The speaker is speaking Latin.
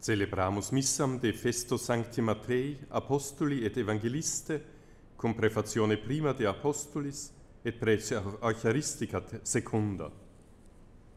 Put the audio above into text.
Celebramus missam de festo Sancti Mattei, apostoli et evangeliste, cum prefazione prima de apostolis et pretia eucharistica secunda.